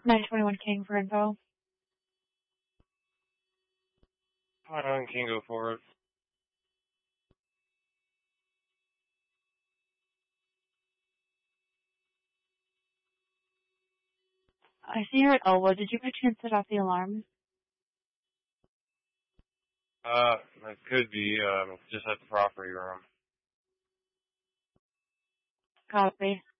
921 King for info. I can go for it. I see you're at Elwood. Did you by chance set off the alarm? It could be, just at the property room. Copy.